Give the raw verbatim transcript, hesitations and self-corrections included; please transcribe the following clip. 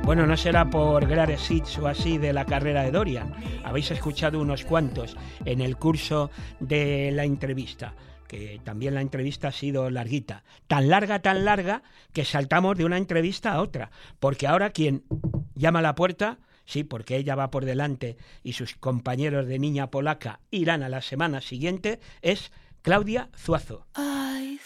Bueno, no será por Greatest Hits o así de la carrera de Dorian. Habéis escuchado unos cuantos en el curso de la entrevista, que también la entrevista ha sido larguita. Tan larga, tan larga, que saltamos de una entrevista a otra. Porque ahora quien llama a la puerta, sí, porque ella va por delante y sus compañeros de Niña Polaca irán a la semana siguiente, es Claudia Zuazo. I